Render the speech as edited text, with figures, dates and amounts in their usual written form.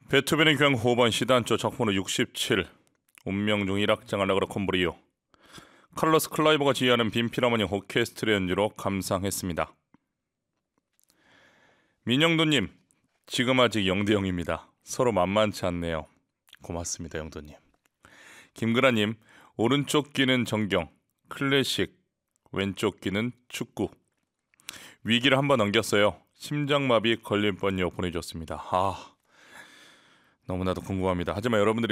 베토벤의 교향 5번 시단조 작품으로 67 운명중 일악장 알레그로 콤브리오 칼로스 클라이버가 지휘하는 빈필하모니 오케스트라 연주로 감상했습니다. 민영도님, 지금 아직 0대0입니다. 서로 만만치 않네요. 고맙습니다, 영도님. 김그라님, 오른쪽 귀는 정경, 클래식, 왼쪽 귀는 축구. 위기를 한번 넘겼어요. 심장마비 걸릴 뻔요 보내줬습니다. 너무나도 궁금합니다. 하지만 여러분들이